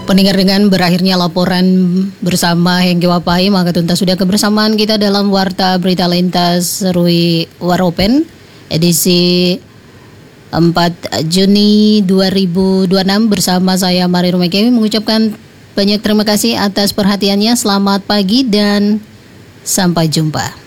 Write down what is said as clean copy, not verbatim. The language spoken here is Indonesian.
Pendengar, dengan berakhirnya laporan bersama Hengki Wapai, maka tuntas sudah kebersamaan kita dalam Warta Berita Lintas Rui Waropen edisi 4 Juni 2026 bersama saya Mari Rumekemi mengucapkan banyak terima kasih atas perhatiannya. Selamat pagi dan sampai jumpa.